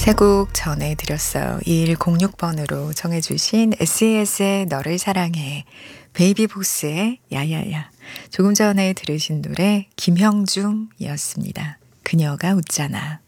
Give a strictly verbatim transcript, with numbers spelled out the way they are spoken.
세 곡 전해드렸어요. 이일공육 번으로 정해주신 에스이에스의 너를 사랑해, 베이비복스의 야야야. 조금 전에 들으신 노래 김형중이었습니다. 그녀가 웃잖아.